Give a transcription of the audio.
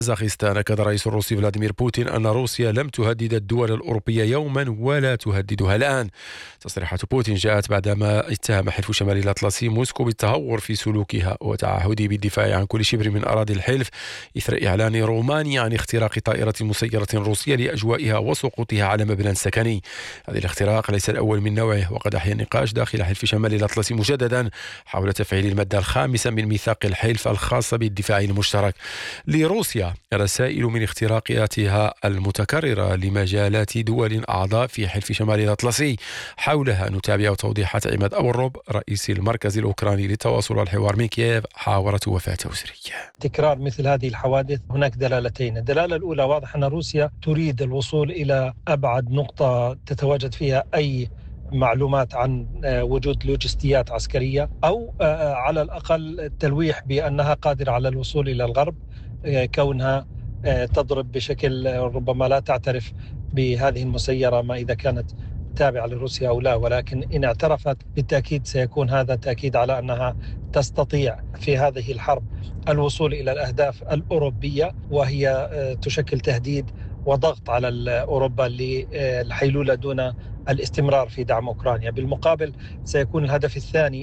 كازاخستان. أكد الرئيس الروسي فلاديمير بوتين أن روسيا لم تهدد الدول الأوروبية يوما ولا تهددها الآن. تصريحات بوتين جاءت بعدما اتهم حلف شمال الأطلسي موسكو بالتهور في سلوكها وتعهده بالدفاع عن كل شبر من أراضي الحلف إثر إعلان رومانيا عن اختراق طائرة مسيرة روسية لأجوائها وسقوطها على مبنى سكني. هذا الاختراق ليس الأول من نوعه، وقد أحيا النقاش داخل حلف شمال الأطلسي مجددا حول تفعيل المادة الخامسة من ميثاق الحلف الخاصة بالدفاع المشترك. لروسيا رسائل من اختراقاتها المتكررة لمجالات دول أعضاء في حلف شمال الأطلسي. حولها نتابع توضيحات عماد أوروب رئيس المركز الأوكراني للتواصل والحوار من كييف حاورت وفاة أسرية. تكرار مثل هذه الحوادث هناك دلالتين. الدلالة الأولى واضح أن روسيا تريد الوصول إلى أبعد نقطة تتواجد فيها أي معلومات عن وجود لوجستيات عسكرية، أو على الأقل التلويح بأنها قادرة على الوصول إلى الغرب، كونها تضرب بشكل ربما لا تعترف بهذه المسيرة ما إذا كانت تابعة لروسيا أو لا، ولكن إن اعترفت بالتأكيد سيكون هذا تأكيد على أنها تستطيع في هذه الحرب الوصول إلى الأهداف الأوروبية، وهي تشكل تهديد وضغط على أوروبا للحيلولة دون الاستمرار في دعم أوكرانيا. بالمقابل سيكون الهدف الثاني